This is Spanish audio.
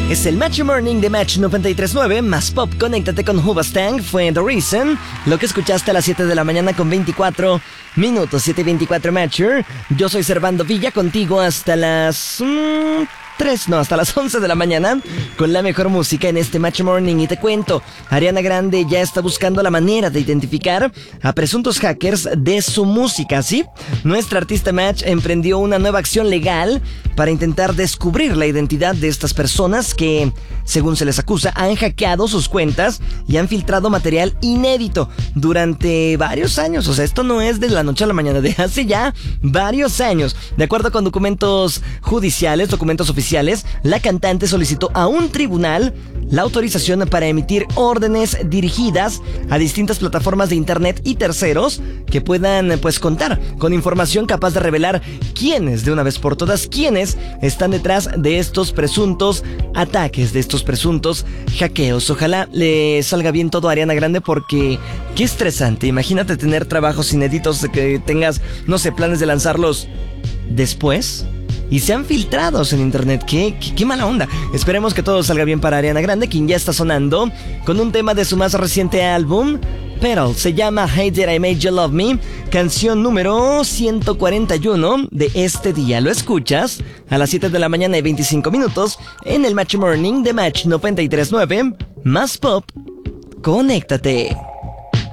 Es el Match Morning de Match 93.9, más pop, conéctate con Hoobastank, fue The Reason. Lo que escuchaste a las 7 de la mañana con 24 minutos, 7:24 Matcher. Yo soy Servando Villa, contigo hasta las... hasta las 11 de la mañana con la mejor música en este Match Morning. Y te cuento, Ariana Grande ya está buscando la manera de identificar a presuntos hackers de su música, ¿sí? Nuestra artista Match emprendió una nueva acción legal para intentar descubrir la identidad de estas personas que, según se les acusa, han hackeado sus cuentas y han filtrado material inédito durante varios años. O sea, esto no es de la noche a la mañana, de hace ya varios años. De acuerdo con documentos judiciales, documentos oficiales, la cantante solicitó a un tribunal la autorización para emitir órdenes dirigidas a distintas plataformas de internet y terceros que puedan, contar con información capaz de revelar quiénes, de una vez por todas, quiénes están detrás de estos presuntos ataques, de estos presuntos hackeos. Ojalá le salga bien todo a Ariana Grande, porque qué estresante. Imagínate tener trabajos inéditos, que tengas, no sé, planes de lanzarlos después y sean filtrados en internet. Qué mala onda. Esperemos que todo salga bien para Ariana Grande, quien ya está sonando con un tema de su más reciente álbum, Petal. Se llama Hey Did I Make You Love Me, canción número 141 de este día. Lo escuchas a las 7 de la mañana y 25 minutos en el Match Morning de Match 93.9, más pop, conéctate.